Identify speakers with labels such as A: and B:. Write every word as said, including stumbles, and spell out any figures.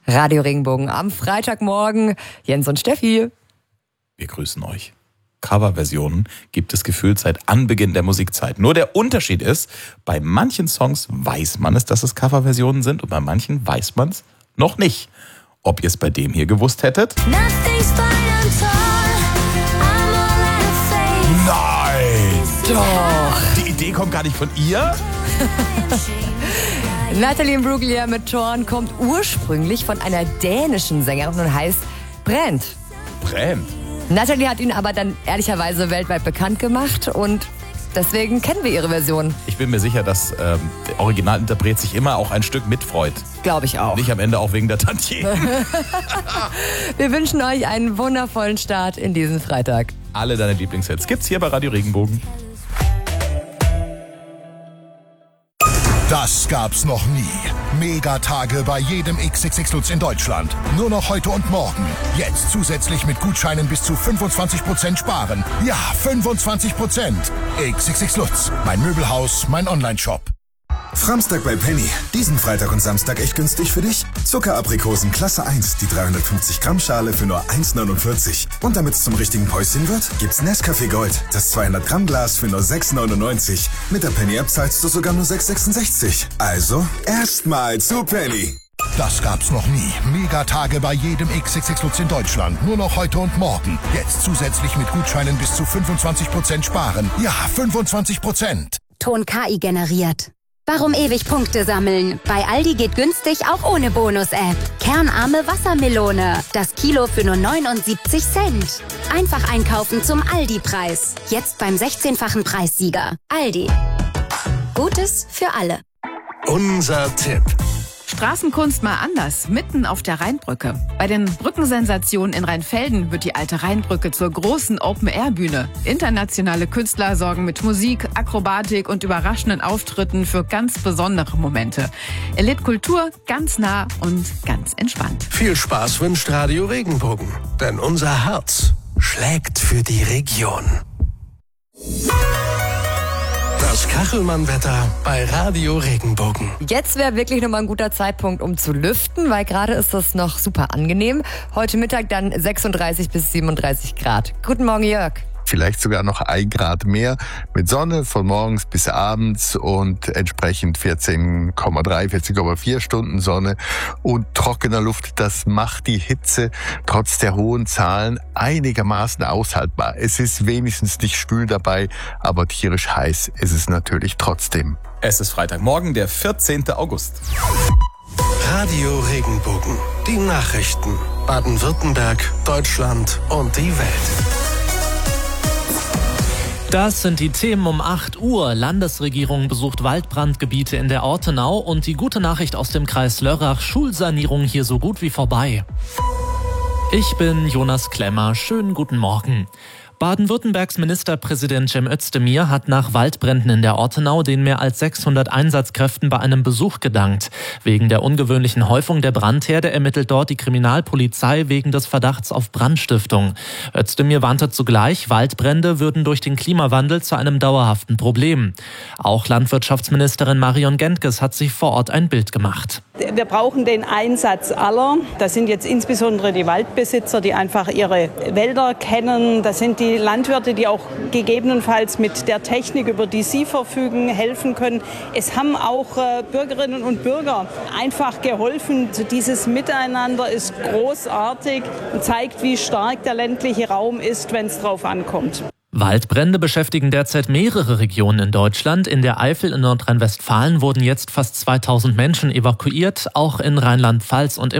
A: Radio Regenbogen am Freitagmorgen. Jens und Steffi.
B: Wir grüßen euch. Coverversionen gibt es gefühlt seit Anbeginn der Musikzeit. Nur der Unterschied ist, bei manchen Songs weiß man es, dass es Coverversionen sind und bei manchen weiß man es noch nicht. Ob ihr es bei dem hier gewusst hättet? Nein!
A: Doch!
B: Die Idee kommt gar nicht von ihr?
A: Natalie Imbruglia mit Torn kommt ursprünglich von einer dänischen Sängerin und heißt Brand.
B: Brand?
A: Natalie hat ihn aber dann ehrlicherweise weltweit bekannt gemacht und deswegen kennen wir ihre Version.
B: Ich bin mir sicher, dass ähm, der Originalinterpret sich immer auch ein Stück mitfreut.
A: Glaube ich auch.
B: Nicht am Ende auch wegen der Tantiemen.
A: Wir wünschen euch einen wundervollen Start in diesen Freitag.
B: Alle deine Lieblingshits gibt's hier bei Radio Regenbogen.
C: Das gab's noch nie. Megatage bei jedem X X X Lutz in Deutschland. Nur noch heute und morgen. Jetzt zusätzlich mit Gutscheinen bis zu fünfundzwanzig Prozent sparen. Ja, fünfundzwanzig Prozent. X X X Lutz. Mein Möbelhaus, mein Onlineshop.
D: Framstag bei Penny. Diesen Freitag und Samstag echt günstig für dich. Zuckeraprikosen Klasse eins, die dreihundertfünfzig Gramm Schale für nur eins neunundvierzig. Und damit es zum richtigen Päuschen wird, gibt's Nescafé Gold, das zweihundert Gramm Glas für nur sechs neunundneunzig. Mit der Penny App zahlst du sogar nur sechs sechsundsechzig. Also, erstmal zu Penny.
C: Das gab's noch nie. Megatage bei jedem X X X Lutz in Deutschland. Nur noch heute und morgen. Jetzt zusätzlich mit Gutscheinen bis zu fünfundzwanzig Prozent sparen. Ja, fünfundzwanzig Prozent.
E: Ton K I generiert. Warum ewig Punkte sammeln? Bei Aldi geht günstig auch ohne Bonus-App. Kernarme Wassermelone. Das Kilo für nur neunundsiebzig Cent. Einfach einkaufen zum Aldi-Preis. Jetzt beim sechzehnfachen Preissieger. Aldi. Gutes für alle.
F: Unser Tipp.
G: Straßenkunst mal anders, mitten auf der Rheinbrücke. Bei den Brückensensationen in Rheinfelden wird die alte Rheinbrücke zur großen Open-Air-Bühne. Internationale Künstler sorgen mit Musik, Akrobatik und überraschenden Auftritten für ganz besondere Momente. Erlebt Kultur ganz nah und ganz entspannt.
F: Viel Spaß wünscht Radio Regenbogen, denn unser Herz schlägt für die Region. Das Kachelmann-Wetter bei Radio Regenbogen.
A: Jetzt wäre wirklich nochmal ein guter Zeitpunkt, um zu lüften, weil gerade ist das noch super angenehm. Heute Mittag dann sechsunddreißig bis siebenunddreißig Grad. Guten Morgen, Jörg.
H: Vielleicht sogar noch ein Grad mehr mit Sonne von morgens bis abends und entsprechend vierzehn Komma drei, vierzehn Komma vier Stunden Sonne und trockener Luft. Das macht die Hitze trotz der hohen Zahlen einigermaßen aushaltbar. Es ist wenigstens nicht schwül dabei, aber tierisch heiß ist es natürlich trotzdem.
B: Es ist Freitagmorgen, der vierzehnten August.
F: Radio Regenbogen. Die Nachrichten. Baden-Württemberg, Deutschland und die Welt.
I: Das sind die Themen um acht Uhr. Landesregierung besucht Waldbrandgebiete in der Ortenau und die gute Nachricht aus dem Kreis Lörrach, Schulsanierung hier so gut wie vorbei. Ich bin Jonas Klemmer. Schönen guten Morgen. Baden-Württembergs Ministerpräsident Cem Özdemir hat nach Waldbränden in der Ortenau den mehr als sechshundert Einsatzkräften bei einem Besuch gedankt. Wegen der ungewöhnlichen Häufung der Brandherde ermittelt dort die Kriminalpolizei wegen des Verdachts auf Brandstiftung. Özdemir warnte zugleich, Waldbrände würden durch den Klimawandel zu einem dauerhaften Problem. Auch Landwirtschaftsministerin Marion Gentges hat sich vor Ort ein Bild gemacht.
J: Wir brauchen den Einsatz aller. Das sind jetzt insbesondere die Waldbesitzer, die einfach ihre Wälder kennen. Das sind die Landwirte, die auch gegebenenfalls mit der Technik, über die sie verfügen, helfen können. Es haben auch äh, Bürgerinnen und Bürger einfach geholfen. Dieses Miteinander ist großartig und zeigt, wie stark der ländliche Raum ist, wenn es drauf ankommt.
I: Waldbrände beschäftigen derzeit mehrere Regionen in Deutschland. In der Eifel in Nordrhein-Westfalen wurden jetzt fast zweitausend Menschen evakuiert, auch in Rheinland-Pfalz und im